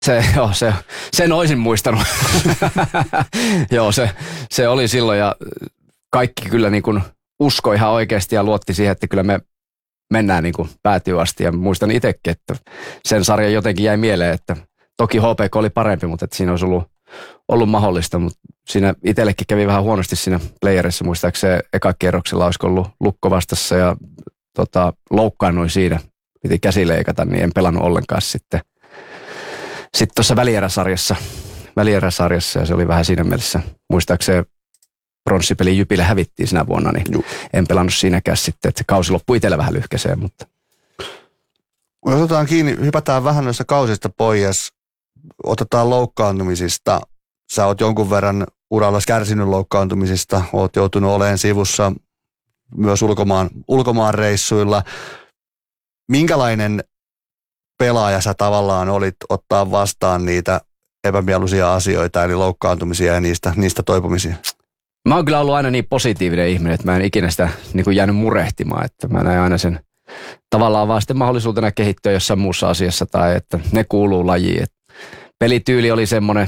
Sen olisin muistanut. Joo, se oli silloin ja kaikki kyllä niin kuin uskoi ihan oikeasti ja luotti siihen, että kyllä me mennään niin kuin päätyyn asti. Ja muistan itsekin, että sen sarjan jotenkin jäi mieleen, että toki HPK oli parempi, mutta että siinä olisi ollut mahdollista. Mutta siinä itsellekin kävi vähän huonosti siinä playerissa. Muistaakseni eka kierroksella olisiko ollut Lukko vastassa ja loukkaannuin siinä. Piti käsi leikata, niin en pelannut ollenkaan sitten tuossa välieräsarjassa ja se oli vähän siinä mielessä. Muistaakseni pronssipeli Jypille hävittiin sinä vuonna, niin en pelannut siinäkään sitten, että se kausi loppui itsellä vähän lyhkäiseen, mutta. Jos otetaan kiinni, hypätään vähän noista kausista pois, otetaan loukkaantumisista. Sä oot jonkun verran uralla kärsinyt loukkaantumisista, oot joutunut olemaan sivussa myös ulkomaan reissuilla. Minkälainen pelaaja sä tavallaan olit ottaa vastaan niitä epämieluisia asioita, eli loukkaantumisia ja niistä toipumisia? Mä oon kyllä ollut aina niin positiivinen ihminen, että mä en ikinä sitä niin kuin jäänyt murehtimaan, että mä näin aina sen tavallaan vaan sitten mahdollisuutena kehittyä jossain muussa asiassa tai että ne kuuluu lajiin. Et pelityyli oli semmoinen,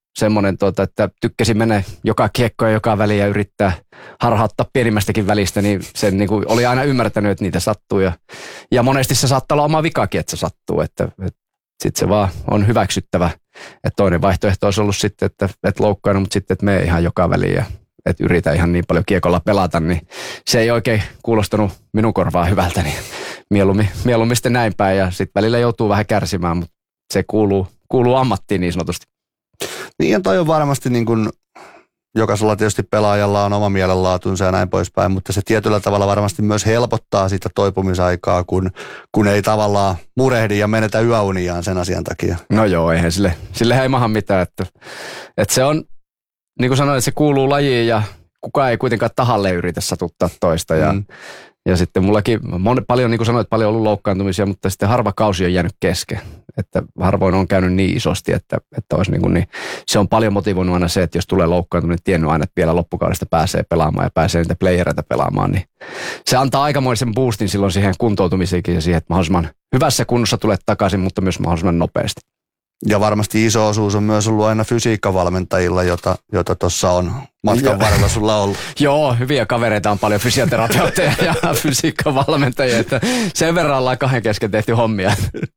että tykkäsin mennä joka kiekko ja joka väliin ja yrittää harhauttaa pienimmästäkin välistä, niin sen niin kuin oli aina ymmärtänyt, että niitä sattuu ja monesti se saattaa olla oma vikakin, että se sattuu, että sitten se vaan on hyväksyttävä. Että toinen vaihtoehto olisi ollut sitten, että loukkaannut, mutta sitten, että mene ihan joka väliin ja että yritä ihan niin paljon kiekolla pelata, niin se ei oikein kuulostanut minun korvaan hyvältä, niin mieluummin sitten näin päin ja sitten välillä joutuu vähän kärsimään, mutta se kuuluu ammattiin niin sanotusti. Niin ja toi on varmasti niin kuin jokaisella tietysti pelaajalla on oma mielenlaatunsa ja näin poispäin, mutta se tietyllä tavalla varmasti myös helpottaa sitä toipumisaikaa, kun ei tavallaan murehdi ja menetä yöuniaan sen asian takia. No joo, eihän sille ei maha mitään, että se on, niin kuin sanoin, että se kuuluu lajiin ja kukaan ei kuitenkaan tahalle yritä satuttaa toista ja sitten mullakin paljon, niin kuin sanoit, paljon ollut loukkaantumisia, mutta sitten harva kausi on jäänyt kesken. Että harvoin on käynyt niin isosti, että olisi niin se on paljon motivoinut aina se, että jos tulee loukkaantuminen, niin tiennyt aina, että vielä loppukaudesta pääsee pelaamaan ja pääsee niitä playereita pelaamaan, niin se antaa aikamoisen boostin silloin siihen kuntoutumiseenkin ja siihen, että mahdollisimman hyvässä kunnossa tulet takaisin, mutta myös mahdollisimman nopeasti. Ja varmasti iso osuus on myös ollut aina fysiikkavalmentajilla, jota tuossa on matkan varrella sulla ollut. Joo, hyviä kavereita on paljon fysioterapeutteja ja fysiikkavalmentajia, että sen verran ollaan kahden kesken tehty hommia.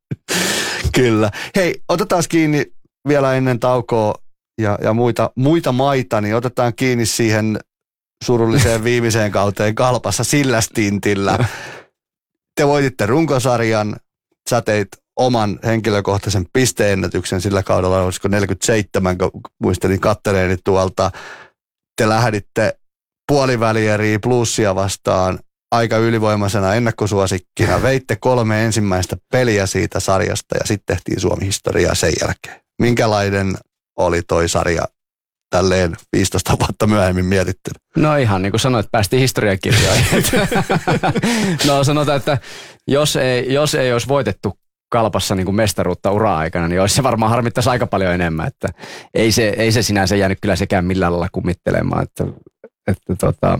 Kyllä. Hei, otetaan kiinni vielä ennen taukoa ja muita maita, niin otetaan kiinni siihen surulliseen viimeiseen kauteen Kalpassa sillä stintillä. Te voititte runkosarjan, sä teit oman henkilökohtaisen pisteennätyksen sillä kaudella, olisiko 47, kun muistelin katteleeni tuolta. Te lähditte puolivälieriä plussia vastaan aika ylivoimaisena ennakkosuosikkina. Veitte 3 ensimmäistä peliä siitä sarjasta ja sitten tehtiin Suomi-historiaa sen jälkeen. Minkälainen oli toi sarja tälleen 15 vuotta myöhemmin mietittynä? No ihan niin kuin sanoit, päästiin historiankirjoihin. No sanotaan, että jos ei olisi voitettu Kalpassa niin kuin mestaruutta ura-aikana, niin olisi se varmaan harmittaisi aika paljon enemmän. Että ei se sinänsä jäänyt kyllä sekään millään lailla kummittelemaan. Että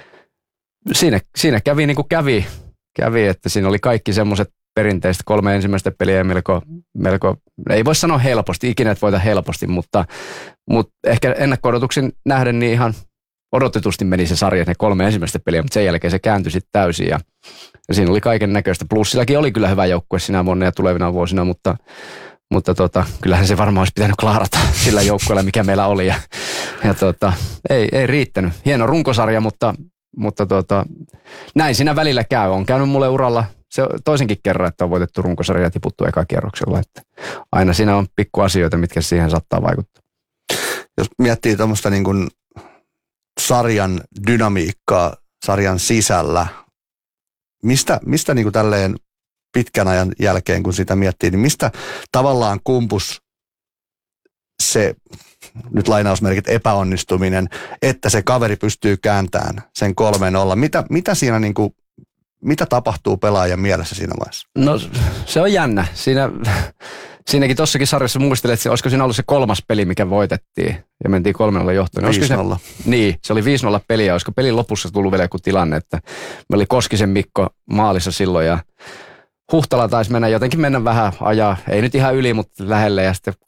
siinä kävi niin kuin kävi, että siinä oli kaikki semmoiset perinteiset 3 ensimmäistä peliä melko, ei voi sanoa helposti, ikinä et voita helposti, mutta ehkä ennakko-odotuksin nähden niin ihan odotetusti meni se sarja, ne 3 ensimmäistä peliä, mutta sen jälkeen se kääntyi sitten täysin ja siinä oli kaiken näköistä. Plussillakin oli kyllä hyvä joukkue sinä vuonna ja tulevina vuosina, mutta kyllähän se varmaan olisi pitänyt klaarata sillä joukkueella, mikä meillä oli. Ja ei riittänyt. Hieno runkosarja, mutta näin siinä välillä käy. On käynyt mulle uralla se toisenkin kerran, että on voitettu runkosarja ja tiputtu ekakierroksella. Että aina siinä on pikkuasioita, mitkä siihen saattaa vaikuttaa. Jos miettii tuommoista niin kuin sarjan dynamiikkaa sarjan sisällä, mistä niin kuin tälleen pitkän ajan jälkeen, kun sitä miettii, niin mistä tavallaan kumpus se, nyt lainausmerkit, epäonnistuminen, että se kaveri pystyy kääntämään sen 3-0. Mitä siinä niin kuin, mitä tapahtuu pelaajan mielessä siinä vaiheessa? No se on jännä. Siinäkin tossakin sarjassa muistelet, että olisiko siinä ollut se 3. peli, mikä voitettiin ja mentiin 3-0 johtoon. 5-0. Niin, se oli 5-0 peli ja olisiko pelin lopussa tullut vielä joku tilanne, että me oli Koskisen Mikko maalissa silloin ja Huhtala taisi mennä jotenkin vähän ajaa, ei nyt ihan yli, mutta lähelle ja sitten